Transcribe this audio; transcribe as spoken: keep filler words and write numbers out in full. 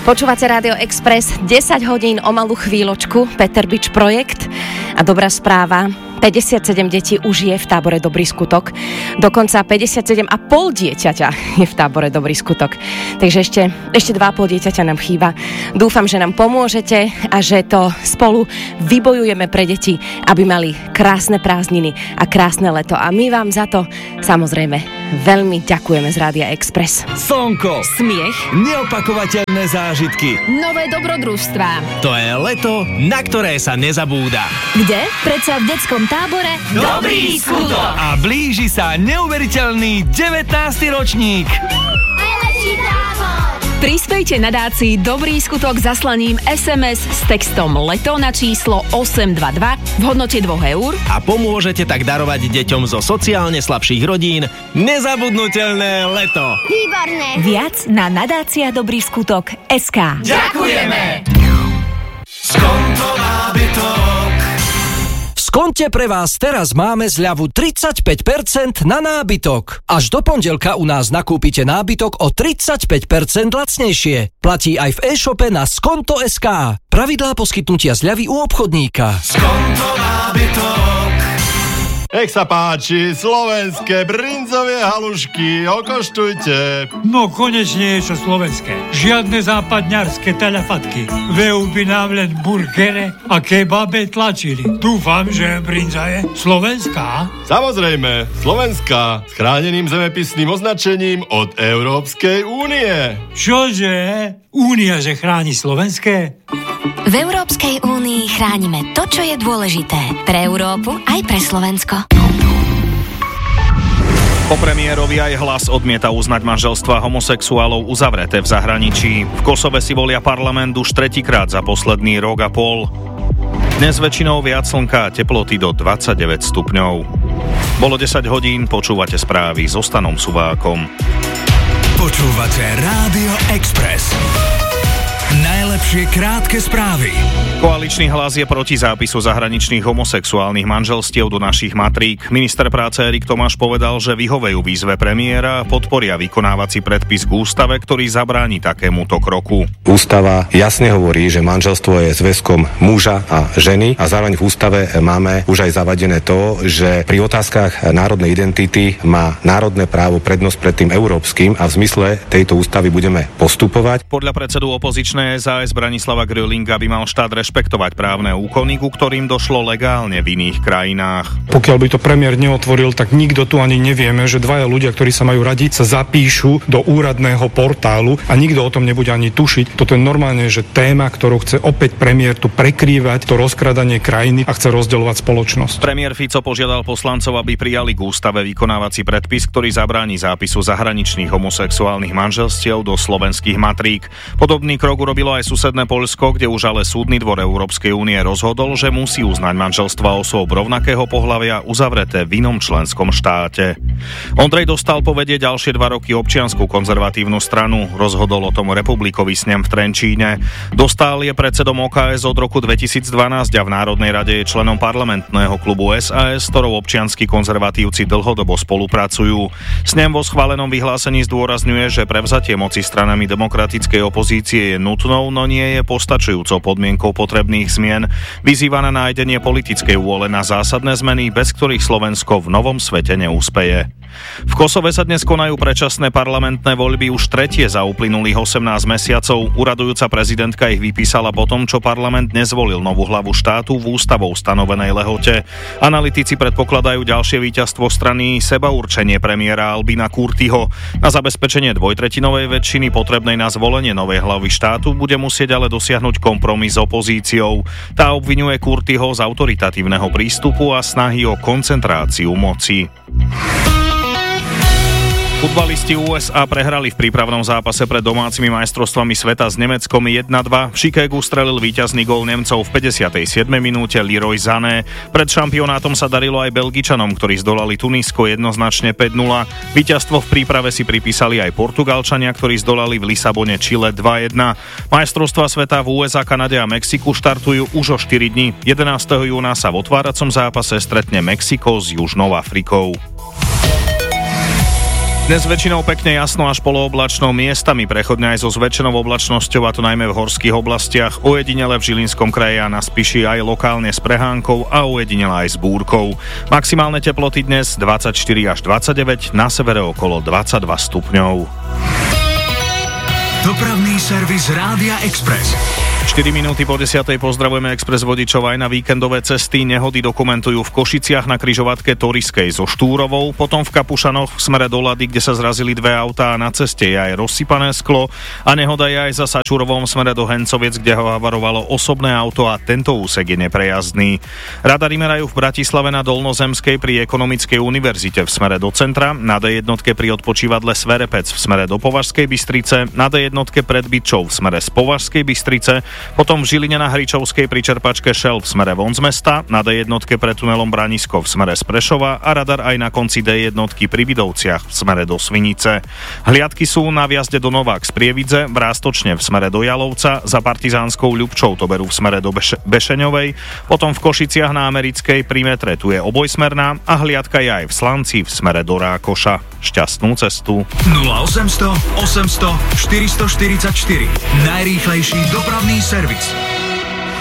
Počúvate Rádio Express, desať hodín o malú chvíľočku, Peter Bič projekt a dobrá správa. päťdesiatsedem detí už je v tábore Dobrý skutok. Dokonca päťdesiatsedem a pol dieťaťa je v tábore Dobrý skutok. Takže ešte, ešte dva a pol dieťaťa nám chýba. Dúfam, že nám pomôžete a že to spolu vybojujeme pre deti, aby mali krásne prázdniny a krásne leto. A my vám za to samozrejme veľmi ďakujeme z Rádia Express. Slnko, smiech, neopakovateľné zážitky, nové dobrodružstvá. To je leto, na ktoré sa nezabúda. Kde? Predsa v detskom tábore Dobrý skutok. A blíži sa neuveriteľný devätnásty ročník. Najlepší tábor. Prispejte nadácii Dobrý skutok zaslaním es em es s textom LETO na číslo osem dva dva v hodnote dve eur A pomôžete tak darovať deťom zo sociálne slabších rodín nezabudnutelné leto. Výborné. Viac na nadácia Dobrý skutok bodka es ká. Ďakujeme! Skonto nábytok. V Skonte pre vás teraz máme zľavu tridsaťpäť percent na nábytok. Až do pondelka u nás nakúpite nábytok o tridsaťpäť percent lacnejšie. Platí aj v e-shope na skonto bodka es ká. Pravidlá poskytnutia zľavy u obchodníka. Skonto nábytok. Nech sa páči, slovenské brinzové halušky, okoštujte. No konečne je čo slovenské. Žiadne západňarské telefatky. V é ú by nám len burgere a kebabe tlačili. Dúfam, že brinza je slovenská. Samozrejme, slovenská, s chráneným zemepisným označením od Európskej únie. Čože? Únia, že chráni slovenské? V Európskej únii chránime to, čo je dôležité. Pre Európu aj pre Slovensko. Po premiérovi aj Hlas odmieta uznať manželstvá homosexuálov uzavreté v zahraničí. V Kosove si volia parlament už tretíkrát za posledný rok a pol. Dnes väčšinou viac slnka a teploty do dvadsaťdeväť stupňov. Bolo desať hodín, počúvate správy so Stanom Suvákom. Počúvate Rádio Express. Najlepšie krátke správy. Koaličný Hlas je proti zápisu zahraničných homosexuálnych manželstiev do našich matrík. Minister práce Erik Tomáš povedal, že vyhovejú výzve premiéra a podporia vykonávací predpis k ústave, ktorý zabráni takémuto kroku. Ústava jasne hovorí, že manželstvo je zväzkom muža a ženy a zároveň v ústave máme už aj zavadené to, že pri otázkach národnej identity má národné právo prednosť pred tým európskym a v zmysle tejto ústavy budeme postupovať. Podľa predsedu opozičnej es a es Branislava Grölinga by mal štát rešpektovať právne úkony, ku ktorým došlo legálne v iných krajinách. Pokiaľ by to premiér neotvoril, tak nikto tu ani nevieme, že dvaja ľudia, ktorí sa majú radi, sa zapíšu do úradného portálu a nikto o tom nebude ani tušiť. Toto je normálne, že téma, ktorú chce opäť premiér tu prekrývať, to rozkradanie krajiny a chce rozdeľovať spoločnosť. Premiér Fico požiadal poslancov, aby prijali k ústave vykonávací predpis, ktorý zabráni zápisu zahraničných homosexuálnych manželstiev do slovenských matrík. Podobný krok urobilo aj susedné Poľsko, kde už ale súdny dvor Európskej únie rozhodol, že musí uznať manželstva osôb rovnakého pohlavia uzavreté v inom členskom štáte. Ondrej Dostál povedie ďalšie dva roky občiansku konzervatívnu stranu. Rozhodol o tom republikový snem v Trenčíne. Dostál je predsedom ó ká es od roku dvetisícdvanásť a v Národnej rade je členom parlamentného klubu es a es, s ktorou občianski konzervatívci dlhodobo spolupracujú. Snem vo schválenom vyhlásení zdôrazňuje, že prevzatie moci stranami demokratickej opozície je nutnou, no nie je postačujúcou podmienkou potrebných zmien. Vyzýva na nájdenie politickej vôle na zásadné zmeny, bez ktorých Slovensko v novom svete neúspeje. V Kosove sa dnes konajú predčasné parlamentné voľby už tretie za uplynulých osemnásť mesiacov. Uradujúca prezidentka ich vypísala po tom, čo parlament nezvolil novú hlavu štátu v ústavou stanovenej lehote. Analytici predpokladajú ďalšie víťazstvo strany Sebaurčenie premiéra Albina Kurtiho. Na zabezpečenie dvojtretinovej väčšiny potrebnej na zvolenie novej hlavy štátu bude musieť ale dosiahnuť kompromis s opozíciou. Tá obviňuje Kurtiho z autoritatívneho prístupu a snahy o koncentráciu moci. Futbalisti ú es á prehrali v prípravnom zápase pred domácimi majstrovstvami sveta s Nemeckom jedna dva. V Chicagu strelil víťazný gól Nemcov v päťdesiatej siedmej minúte Leroy Sané. Pred šampionátom sa darilo aj Belgičanom, ktorí zdolali Tunisko jednoznačne päť nula. Víťazstvo v príprave si pripísali aj Portugalčania, ktorí zdolali v Lisabone Chile dva jedna. Majstrovstvá sveta v ú es á, Kanade a Mexiku štartujú už o štyri dni. jedenásteho júna sa v otváracom zápase stretne Mexiko s Južnou Afrikou. Dnes väčšinou pekne jasno až polooblačno, miestami prechodne aj so zväčšenou oblačnosťou, a to najmä v horských oblastiach, ojedinele v Žilinskom kraji a na Spiši aj lokálne s prehánkou a ojedinele aj s búrkou. Maximálne teploty dnes dvadsaťštyri až dvadsaťdeväť, na severe okolo dvadsaťdva stupňov. Dopravný servis Rádia Express. štyri minúty po desiatej pozdravujeme Express vodičov aj na víkendové cesty. Nehody dokumentujú v Košiciach na križovatke Toriskej so Štúrovou, potom v Kapušanoch v smere do Lady, kde sa zrazili dve autá a na ceste je aj rozsypané sklo, a nehoda je aj za Sačurovom v smere do Hencoviec, kde ho havarovalo osobné auto a tento úsek je neprejazdný. Radary merajú v Bratislave na Dolnozemskej pri Ekonomickej univerzite v smere do centra, na dé jednotke pri odpočívadle Sverepec v smere do Považskej Bystrice, na dé jednotke pred Byčou v smere z Považskej Bystrice, potom v Žiline na Hričovskej pri čerpačke Shell v smere von z mesta, na dé jednotke pred tunelom Branisko v smere z Prešova a radar aj na konci dé jednotky pri Vidovciach v smere do Svinice. Hliadky sú na vjazde do Novák z Prievidze, v Rástočne v smere do Jalovca, za Partizánskou Ľubčou to berú v smere do Beš- Bešeňovej, potom v Košiciach na Americkej pri metre tu je obojsmerná a hliadka je aj v Slanci v smere do Rákoša. Šťastnú cestu. nula osemsto osemsto štyristoštyridsaťštyri. Najrýchlejší dopravný servis.